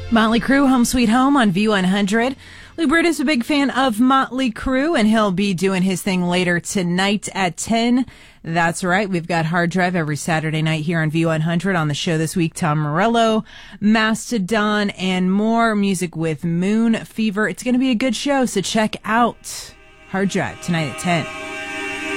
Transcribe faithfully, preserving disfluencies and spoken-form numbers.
Motley Crue, Home Sweet Home on V one hundred. Lou Britt is a big fan of Motley Crue, and he'll be doing his thing later tonight at ten. That's right. We've got Hard Drive every Saturday night here on V one hundred. On the show this week, Tom Morello, Mastodon, and more music with Moon Fever. It's going to be a good show, so check out Hard Drive tonight at ten.